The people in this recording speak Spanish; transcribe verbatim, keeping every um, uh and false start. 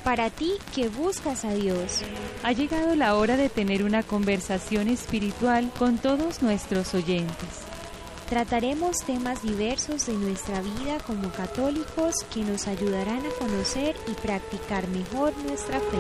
Para ti que buscas a Dios, ha llegado la hora de tener una conversación espiritual con todos nuestros oyentes. Trataremos temas diversos de nuestra vida como católicos que nos ayudarán a conocer y practicar mejor nuestra fe.